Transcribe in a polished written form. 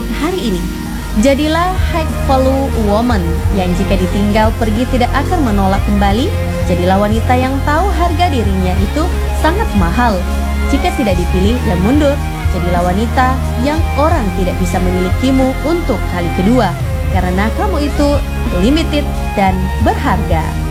hari ini. Jadilah high value woman yang jika ditinggal pergi tidak akan menolak kembali. Jadilah wanita yang tahu harga dirinya itu sangat mahal. Jika tidak dipilih, ya mundur. Jadilah wanita yang orang tidak bisa memilikimu untuk kali kedua, karena kamu itu limited dan berharga.